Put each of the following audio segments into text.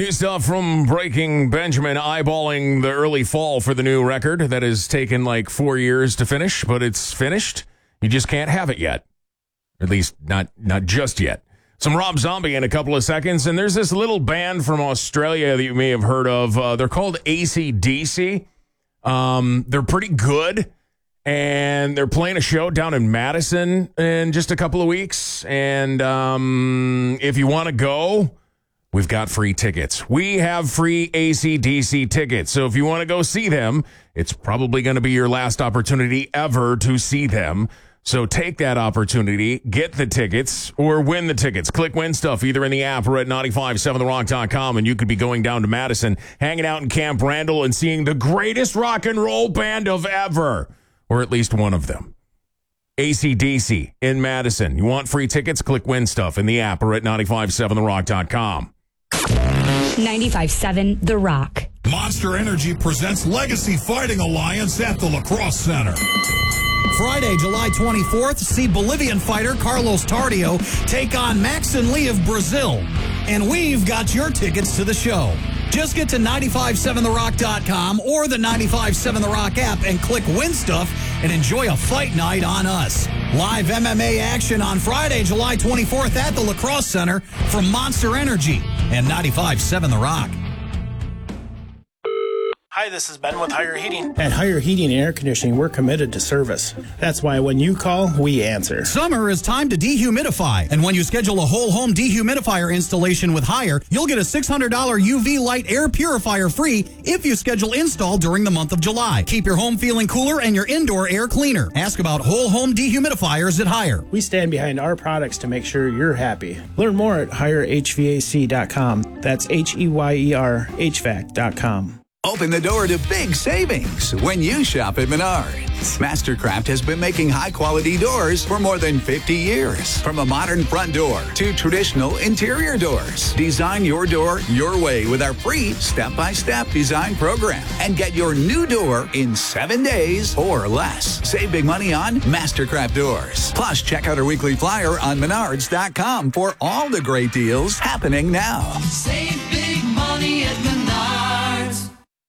New stuff from Breaking Benjamin eyeballing the early fall for the new record that has taken like 4 years to finish, but it's finished. You just can't have it yet. At least not just yet. Some Rob Zombie in a couple of seconds, and there's this little band from Australia that you may have heard of. They're called AC/DC. They're pretty good, and they're playing a show down in Madison in just a couple of weeks. And if you want to go, we've got free tickets. We have free AC/DC tickets. So if you want to go see them, it's probably going to be your last opportunity ever to see them. So take that opportunity, get the tickets, or win the tickets. Click Win Stuff either in the app or at 957therock.com, and you could be going down to Madison, hanging out in Camp Randall, and seeing the greatest rock and roll band of ever, or at least one of them. AC/DC in Madison. You want free tickets? Click Win Stuff in the app or at 957therock.com. 95.7 The Rock. Monster Energy presents Legacy Fighting Alliance at the Lacrosse Center. Friday, July 24th, see Bolivian fighter Carlos Tardio take on Max and Lee of Brazil. And we've got your tickets to the show. Just get to 957therock.com or the 957 The Rock app and click Win Stuff and enjoy a fight night on us. Live MMA action on Friday, July 24th at the Lacrosse Center from Monster Energy and 957 The Rock. Hi, this is Ben with Higher Heating. At Higher Heating and Air Conditioning, we're committed to service. That's why when you call, we answer. Summer is time to dehumidify. And when you schedule a whole home dehumidifier installation with Higher, you'll get a $600 UV light air purifier free if you schedule install during the month of July. Keep your home feeling cooler and your indoor air cleaner. Ask about whole home dehumidifiers at Higher. We stand behind our products to make sure you're happy. Learn more at HireHVAC.com. That's HEYER HVAC.com. Open the door to big savings when you shop at Menards. Mastercraft has been making high-quality doors for more than 50 years. From a modern front door to traditional interior doors. Design your door your way with our free step-by-step design program. And get your new door in 7 days or less. Save big money on Mastercraft doors. Plus, check out our weekly flyer on Menards.com for all the great deals happening now. Save big money at Menards.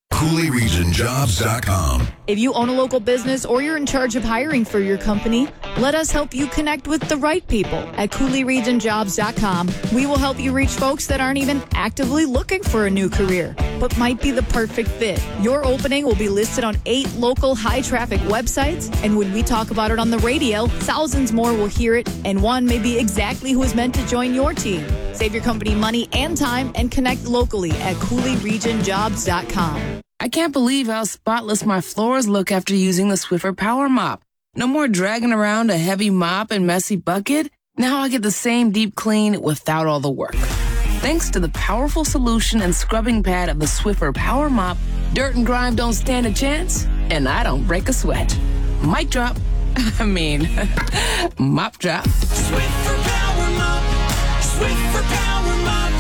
CooleyRegionJobs.com. If you own a local business or you're in charge of hiring for your company, let us help you connect with the right people at CooleyRegionJobs.com. We will help you reach folks that aren't even actively looking for a new career, but might be the perfect fit. Your opening will be listed on 8 local high-traffic websites, and when we talk about it on the radio, thousands more will hear it, and one may be exactly who is meant to join your team. Save your company money and time and connect locally at CooleyRegionJobs.com. I can't believe how spotless my floors look after using the Swiffer Power Mop. No more dragging around a heavy mop and messy bucket. Now I get the same deep clean without all the work. Thanks to the powerful solution and scrubbing pad of the Swiffer Power Mop, dirt and grime don't stand a chance, and I don't break a sweat. Mic drop. I mean, mop drop. Swiffer Power Mop. Swiffer Power Mop.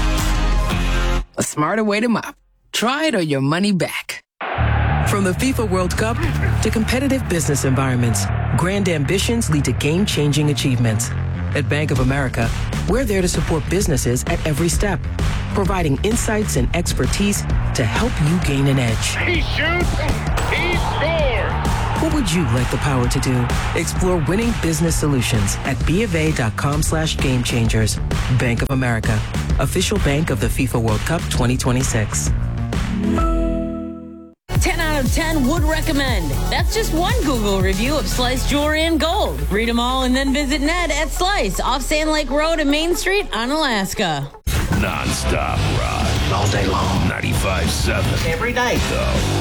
A smarter way to mop. Try it or your money back. From the FIFA World Cup to competitive business environments, grand ambitions lead to game-changing achievements. At Bank of America, we're there to support businesses at every step, providing insights and expertise to help you gain an edge. He shoots, he scores! What would you like the power to do? Explore winning business solutions at BofA.com/gamechangers. Bank of America, official bank of the FIFA World Cup 2026. 10 out of 10 would recommend. That's just one Google review of Slice Jewelry and Gold. Read them all and then visit Ned at Slice off Sand Lake Road and Main Street on Alaska. Non-stop rock. All day long. 95.7. Every day. The